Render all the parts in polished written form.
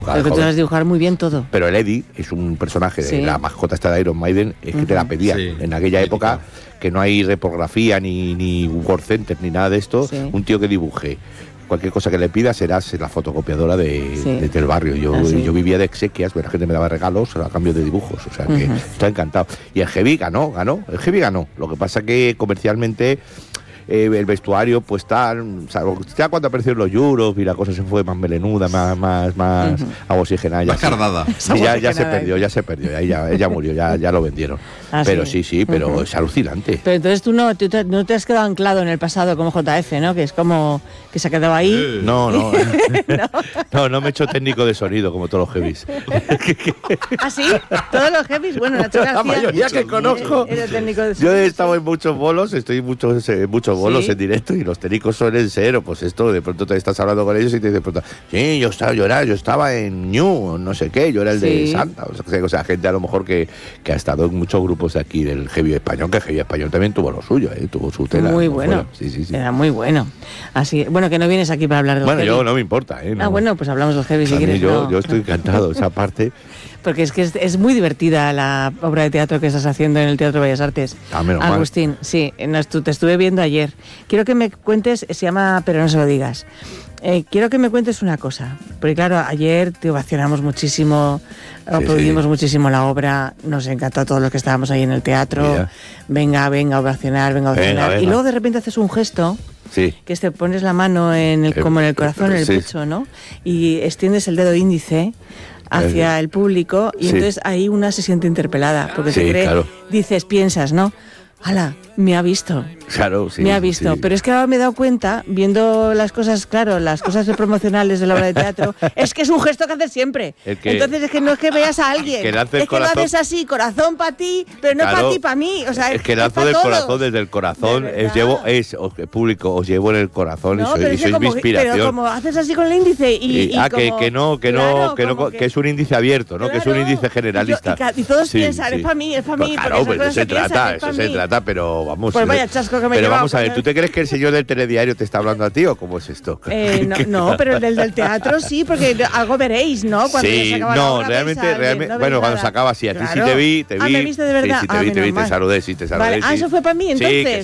Pero que tú sabes dibujar muy bien todo. Pero el Eddie es un personaje de la mascota esta de Iron Maiden, es que te la pedían. En aquella época, que no hay repografía, ni Word Center, ni nada de esto, un tío que dibuje. Cualquier cosa que le pidas serás la fotocopiadora del barrio. Yo vivía de exequias, la gente me daba regalos a cambio de dibujos, o sea que estaba encantado. Y el Heavy ganó. El Heavy ganó. Lo que pasa que comercialmente el vestuario pues tal, o sea, ya cuando aparecieron los Euros y la cosa se fue más melenuda, más oxigenada, más cardada. Ya se perdió, ya murió, ya lo vendieron. Pero sí, pero es alucinante. Pero entonces tú no te has quedado anclado en el pasado como JF, ¿no? Que es como que se ha quedado ahí. No me he hecho técnico de sonido como todos los heavies. ¿Ah, sí? ¿Todos los heavies? Bueno, Nacho García, la mayoría que conozco. Era técnico de yo he estado en muchos bolos, estoy en muchos bolos en directo, y los técnicos suelen ser, pues esto, de pronto te estás hablando con ellos y te dicen, sí, yo estaba en New, no sé qué, yo era el de Santa, o sea, gente a lo mejor que ha estado en muchos grupos de aquí del heavy español, que el heavy español también tuvo lo suyo, tuvo su tela. Muy bueno. Sí. Era muy bueno. Así, bueno, que no vienes aquí para hablar de los heavy. Yo no me importa, no. Ah, bueno, pues hablamos de los heavy si quieres. Yo estoy encantado, esa parte. Porque es muy divertida la obra de teatro que estás haciendo en el Teatro Bellas Artes. Agustín, sí, te estuve viendo ayer. Quiero que me cuentes, se llama Pero no se lo digas. Quiero que me cuentes una cosa, porque claro, ayer te ovacionamos muchísimo, aplaudimos muchísimo la obra, nos encantó a todos los que estábamos ahí en el teatro. Venga a ovacionar, venga. Y luego de repente haces un gesto. Sí. Que te pones la mano como en el corazón, en el pecho, ¿no? Y extiendes el dedo índice hacia el público y entonces ahí una se siente interpelada porque se cree, piensas, ¿no? ¡Hala! Me ha visto. Claro, sí. Me ha visto. Pero es que ahora me he dado cuenta, viendo las cosas promocionales de la obra de teatro, es que es un gesto que haces siempre. Entonces es que no es que veas a alguien, es que lo haces así, corazón para ti, pero no para ti, para mí. O sea, es que lanzo del corazón, desde el corazón, el público, os llevo en el corazón y sois mi inspiración. Pero como haces así con el índice que es un índice abierto, ¿no? Que es un índice generalista. Y todos piensan, es para mí. Claro, pues eso se trata, pero vamos. Pues vaya chasco que me Pero vamos a ver, ¿tú te crees que el señor del telediario te está hablando a ti o cómo es esto? No, pero el del teatro sí, porque algo veréis, ¿no? Cuando realmente, bueno, cuando se acaba así, a ti sí te vi. ¿me viste de verdad? Sí, te vi, te saludé. Vale, eso fue para mí, entonces.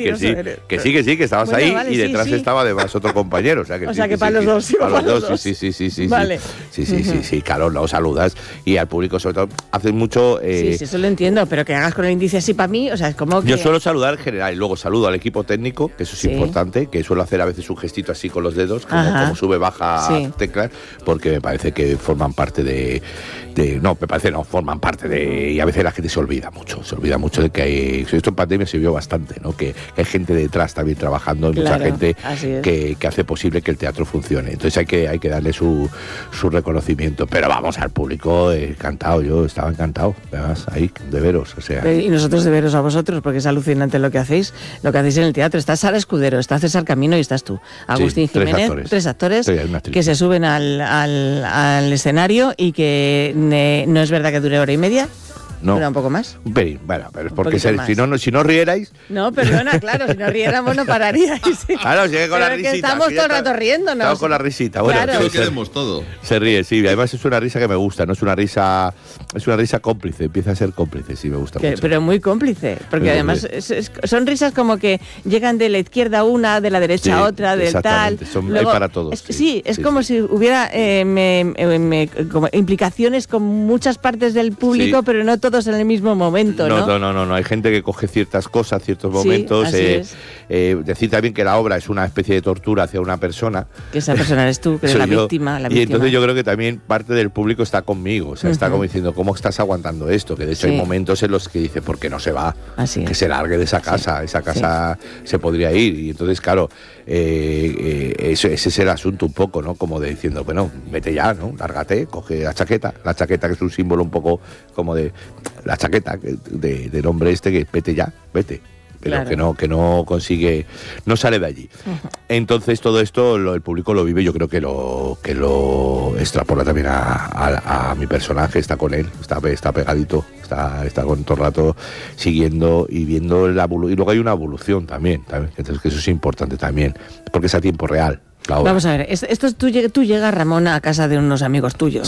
Que estabas ahí y detrás estaba además otro compañero. O sea que para los dos. Para los dos, sí. Vale. Sí, claro, lo saludas y al público sobre todo haces mucho. Sí, eso lo entiendo, pero que hagas con el índice así para mí, o sea, es como que... Yo suelo saludar en general y luego saludo al equipo técnico, que eso es importante, que suelo hacer a veces un gestito así con los dedos, como sube, baja teclas, porque me parece que forman parte forman parte de... Y a veces la gente se olvida mucho de que hay... Esto en pandemia se vio bastante, ¿no? Que hay gente detrás también trabajando, mucha gente que hace posible que el teatro funcione. Entonces hay que darle su reconocimiento. Pero vamos, al público encantado, yo estaba encantado, además, ahí, de veros, o sea... Y nosotros de veros a vosotros, porque es alucinante lo que hacéis en el teatro. Está Sara Escudero, está César Camino y estás tú. Agustín Jiménez, tres actores que se suben al escenario y que no es verdad que dure hora y media. No. ¿Dura un poco más? Un pelín, bueno, pero es porque si no rierais... No, perdona, claro, si no riéramos no pararíais. Claro, sigue con la risita. Estamos todo el rato riéndonos. Estamos con la risita, bueno. Claro. Que queremos todo. Se ríe, sí, además es una risa que me gusta, no es una risa cómplice, empieza a ser cómplice, sí, me gusta mucho. Pero muy cómplice, porque además son risas como que llegan de la izquierda una, de la derecha otra, del tal... Hay para todos. Es como si hubiera como implicaciones con muchas partes del público, pero no todos en el mismo momento, ¿no? No, hay gente que coge ciertas cosas, ciertos momentos. Decir también que la obra es una especie de tortura hacia una persona. Que esa persona eres tú, que eres la víctima. Y entonces yo creo que también parte del público está conmigo, o sea, está como diciendo, ¿cómo estás aguantando esto? Que de hecho hay momentos en los que dice, ¿por qué no se va? Que se largue de esa casa, esa casa se podría ir. Y entonces, claro, ese es el asunto un poco, ¿no? Como de diciendo, bueno, vete ya, ¿no? Lárgate, coge la chaqueta que es un símbolo un poco como de... La chaqueta del hombre que vete ya, vete. Pero que no consigue, no sale de allí. Entonces todo esto el público lo vive, yo creo que lo extrapola también a mi personaje, está con él, está pegadito, está con todo el rato siguiendo y viendo y luego hay una evolución también, entonces que eso es importante también, porque es a tiempo real. Vamos a ver, tú llegas, Ramón, a casa de unos amigos tuyos.